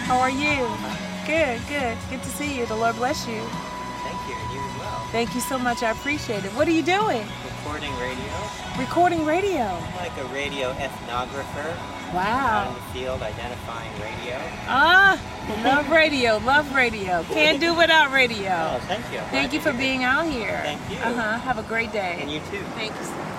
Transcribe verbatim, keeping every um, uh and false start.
How are you? Good, good. Good to see you. The Lord bless you. Thank you, and you as well. Thank you so much. I appreciate it. What are you doing? Recording radio. Recording radio. I'm like a radio ethnographer. Wow. Out in the field identifying radio. Ah, love radio, love radio. Can't do without radio. Oh, thank you. Thank you for being out here. Thank you. Uh-huh. Have a great day. And you too. Thank you.